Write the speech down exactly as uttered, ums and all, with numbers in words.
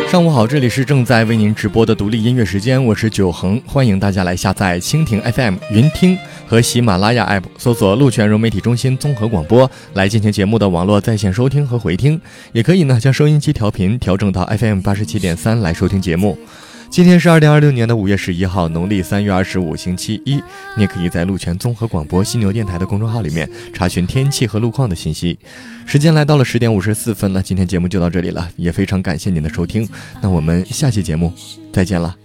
上午好，这里是正在为您直播的独立音乐时间，我是九恒，欢迎大家来下载蜻蜓 F M、云听和喜马拉雅 App， 搜索鹿泉融媒体中心综合广播来进行节目的网络在线收听和回听，也可以呢将收音机调频调整到 F M 八十七点三来收听节目。今天是二零二六年的五月十一号，农历三月二十五，星期一。你也可以在鹿泉综合广播犀牛电台的公众号里面查询天气和路况的信息。时间来到了十点五十四分了，今天节目就到这里了，也非常感谢您的收听。那我们下期节目再见了。